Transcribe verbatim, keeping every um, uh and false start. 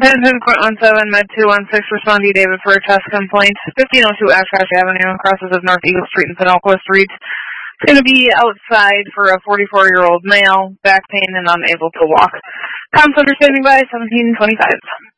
Attention, Point one seven, Med two one six, respond to you, David, for a chest complaint. fifteen oh two Ashcroft Avenue, crosses of North Eagle Street and Pinellas Street. It's going to be outside for a forty-four-year-old male, back pain and unable to walk. Comm center standing by, seventeen twenty-five.